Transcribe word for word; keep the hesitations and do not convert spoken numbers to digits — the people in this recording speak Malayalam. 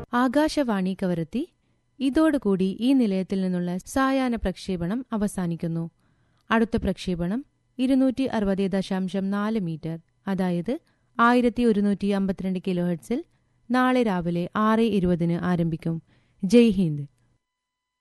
ആകാശവാണി കവരത്തി. ഇതോടുകൂടി ഈ നിലയത്തിൽ നിന്നുള്ള സായാഹ്ന പ്രക്ഷേപണം അവസാനിക്കുന്നു. അടുത്ത പ്രക്ഷേപണം ഇരുന്നൂറ്റി അറുപത് ദശാംശം നാല് മീറ്റർ, അതായത് ആയിരത്തി ഒരുന്നൂറ്റി അമ്പത്തിരണ്ട് കിലോ ഹെർട്സിൽ നാളെ രാവിലെ ആറ് ഇരുപതിന് ആരംഭിക്കും. ജയ് ഹിന്ദ്.